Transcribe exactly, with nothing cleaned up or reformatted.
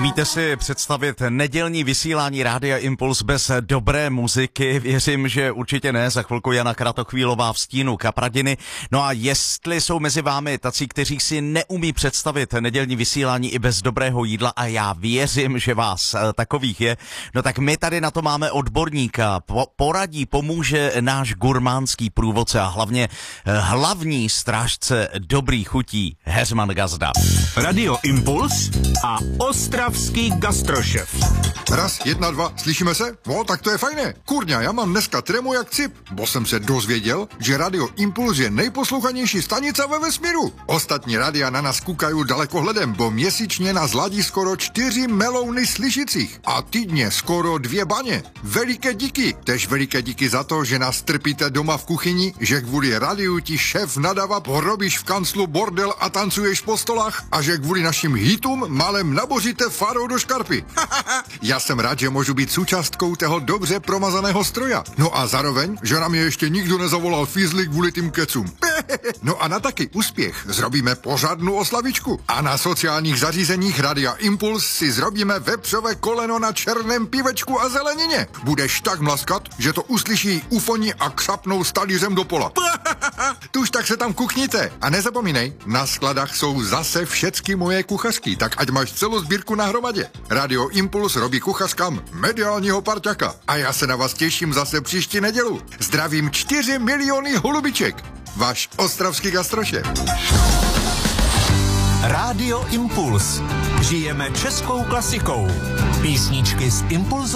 Umíte si představit nedělní vysílání Rádia Impuls bez dobré muziky? Věřím, že určitě ne. Za chvilku Jana Kratochvílová v stínu Kapradiny. No a jestli jsou mezi vámi tací, kteří si neumí představit nedělní vysílání i bez dobrého jídla, a já věřím, že vás takových je, no tak my tady na to máme odborníka. Po, poradí, pomůže náš gurmánský průvodce a hlavně hlavní strážce dobrých chutí Heřman Gazda. Radio Impuls a ostravský gastrošef. Raz, jedna, dva, slyšíme se? No, tak to je fajné. Kurňa, já mám dneska tremu jak cip, bo jsem se dozvěděl, že Radio Impuls je nejposlouchanější stanice ve vesmíru. Ostatní rádia na nás koukají dalekohledem, bo měsíčně nás ladí skoro čtyři melouny slyšících a týdně skoro dvě baně. Veliké díky. Tež veliké díky za to, že nás trpíte doma v kuchyni, že kvůli radiu ti šéf nadává, porobíš v kanclu bordel a tancuješ po stolách a že kvůli našim hitům malem naboříte farou do škarpy. Já jsem rád, že můžu být součástkou toho dobře promazaného stroja. No a zároveň, že na mě ještě nikdo nezavolal fízli kvůli tým kecům. No a na taky úspěch zrobíme pořádnou oslavičku. A na sociálních zařízeních Radia Impuls si zrobíme vepřové koleno na černém pivečku a zelenině. Budeš tak mlaskat, že to uslyší ufoni a křapnou stalířem do pola. Tuž tak se tam kuchníte. A nezapomínej, na skladách jsou zase všecky moje kuchařky, tak ať máš celou sbírku na hromadě. Radio Impuls robí kuchařkám mediálního parťaka. A já se na vás těším zase příští nedělu. Zdravím čtyři miliony holubiček. Váš ostravský gastrošef. Radio Impuls. Žijeme českou klasikou. Písničky z Impulzu.